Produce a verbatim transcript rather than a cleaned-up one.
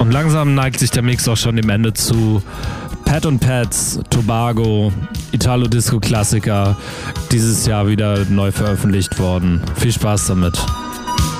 Und langsam neigt sich der Mix auch schon dem Ende zu. Pat und Pats, Tobago, Italo-Disco-Klassiker, dieses Jahr wieder neu veröffentlicht worden. Viel Spaß damit.